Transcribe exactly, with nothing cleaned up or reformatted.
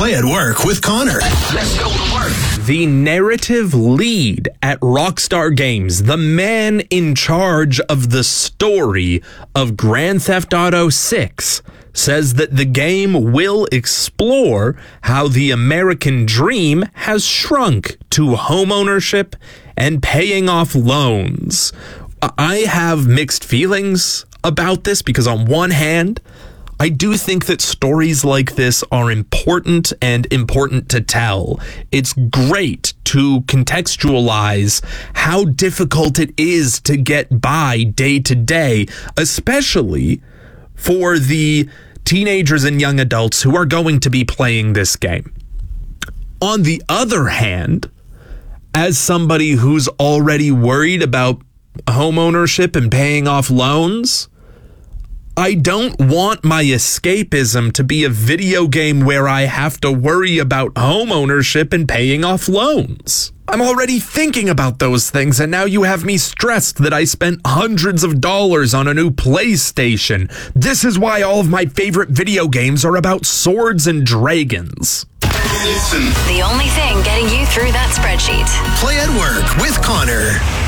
Play at Work with Connor. Let's go to work. The narrative lead at Rockstar Games, the man in charge of the story of Grand Theft Auto six, says that the game will explore how the American dream has shrunk to homeownership and paying off loans. I have mixed feelings about this because on one hand, I do think that stories like this are important and important to tell. It's great to contextualize how difficult it is to get by day to day, especially for the teenagers and young adults who are going to be playing this game. On the other hand, as somebody who's already worried about home ownership and paying off loans, I don't want my escapism to be a video game where I have to worry about home ownership and paying off loans. I'm already thinking about those things, and now you have me stressed that I spent hundreds of dollars on a new PlayStation. This is why all of my favorite video games are about swords and dragons. Listen. The only thing getting you through that spreadsheet. Play at Work with Connor.